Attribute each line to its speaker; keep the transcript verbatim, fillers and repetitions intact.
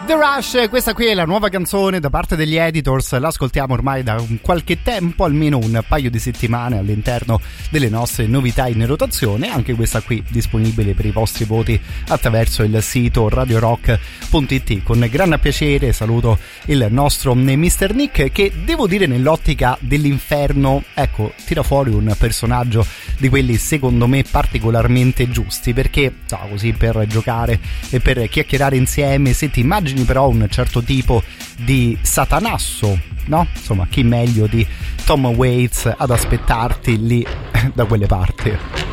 Speaker 1: The Rush, questa qui è la nuova canzone da parte degli Editors, l'ascoltiamo ormai da un qualche tempo, almeno un paio di settimane all'interno delle nostre novità in rotazione, anche questa qui disponibile per i vostri voti attraverso il sito radio rock punto it. Con gran piacere saluto il nostro mister Nick, che devo dire nell'ottica dell'inferno, ecco, tira fuori un personaggio di quelli secondo me particolarmente giusti, perché no, così per giocare e per chiacchierare insieme, se ti immagini però un certo tipo di satanasso, no? Insomma, chi meglio di Tom Waits ad aspettarti lì da quelle parti.